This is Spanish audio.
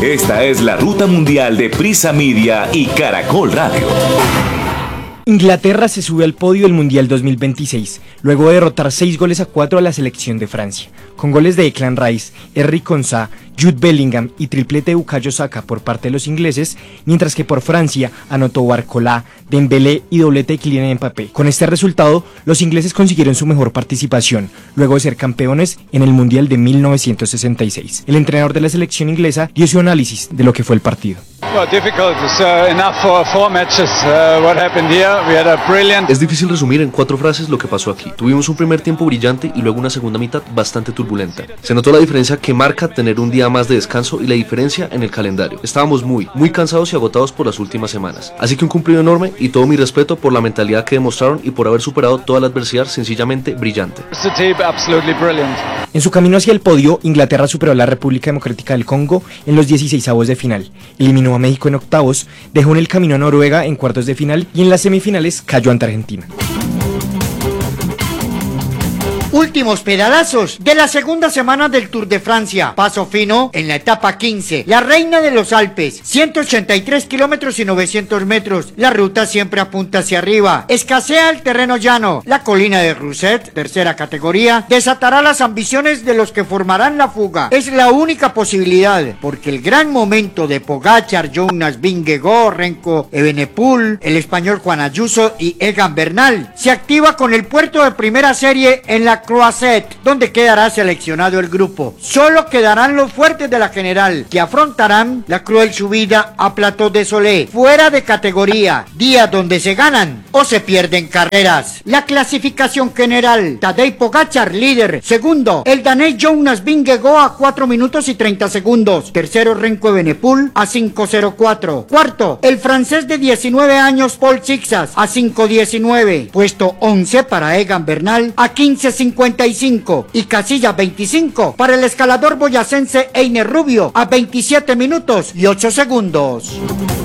Esta es la ruta mundial de Prisa Media y Caracol Radio. Inglaterra se sube al podio del Mundial 2026, luego de derrotar 6-4 a la selección de Francia, con goles de Declan Rice, Henrik Konsa, Jude Bellingham y triplete de Bukayo Saka por parte de los ingleses, mientras que por Francia anotó Barcola, Dembélé y doblete de Kylian Mbappé. Con este resultado, los ingleses consiguieron su mejor participación, luego de ser campeones en el Mundial de 1966. El entrenador de la selección inglesa dio su análisis de lo que fue el partido. Es difícil resumir en 4 frases lo que pasó aquí. Tuvimos un primer tiempo brillante y luego una segunda mitad bastante turbulenta. Se notó la diferencia que marca tener un día más de descanso y la diferencia en el calendario. Estábamos muy cansados y agotados por las últimas semanas. Así que un cumplido enorme y todo mi respeto por la mentalidad que demostraron y por haber superado toda la adversidad sencillamente brillante. En su camino hacia el podio, Inglaterra superó a la República Democrática del Congo en los 16avos de final, eliminó a México en octavos, dejó en el camino a Noruega en cuartos de final y en las semifinales cayó ante Argentina. Últimos pedalazos de la segunda semana del Tour de Francia. Paso fino en la etapa 15. La reina de los Alpes. 183 kilómetros y 900 metros. La ruta siempre apunta hacia arriba. Escasea el terreno llano. La colina de Rousset, tercera categoría, desatará las ambiciones de los que formarán la fuga. Es la única posibilidad, porque el gran momento de Pogačar, Jonas Vingegaard, Renko Evenepoel, el español Juan Ayuso y Egan Bernal se activa con el puerto de primera serie en la Croisette, donde quedará seleccionado el grupo. Solo quedarán los fuertes de la general, que afrontarán la cruel subida a Plateau de Solé, fuera de categoría, día donde se ganan o se pierden carreras. La clasificación general: Tadej Pogačar, líder. Segundo, el danés Jonas Vingegaard a 4 minutos y 30 segundos. Tercero, Renko Evenepoel a 5:04. Cuarto, el francés de 19 años Paul Sixas a 5:19. Puesto 11 para Egan Bernal a 15:55 y casilla 25 para el escalador boyacense Einer Rubio a 27 minutos y 8 segundos.